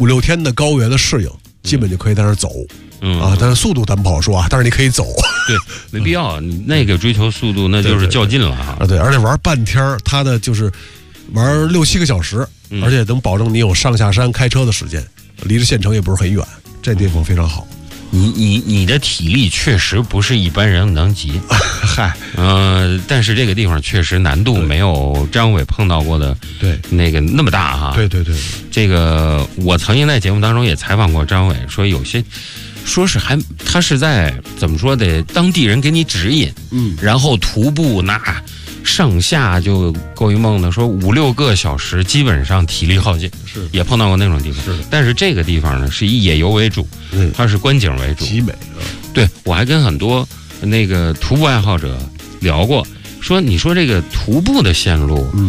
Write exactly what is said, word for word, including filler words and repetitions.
五六天的高原的适应，基本就可以在那儿走。嗯啊，但是速度咱不好说啊，但是你可以走。 对，没必要，你那个追求速度那就是较劲了哈。 啊，对，而且玩半天，它的就是玩六七个小时，嗯、而且能保证你有上下山开车的时间，离着县城也不是很远，这地方非常好。 你你你的体力确实不是一般人能及， 嗨， 呃，但是这个地方确实难度没有张伟碰到过的对那个那么大哈。 对对对， 这个我曾经在节目当中也采访过张伟，说有些说是还他是在怎么说的，当地人给你指引，嗯，然后徒步那上下就够一梦的，说五六个小时，基本上体力耗尽， 是也碰到过那种地方。 是的， 但是这个地方呢，是以野游为主，嗯，它是观景为主， 极美啊。 对，我还跟很多那个徒步爱好者聊过，说你说这个徒步的线路，嗯。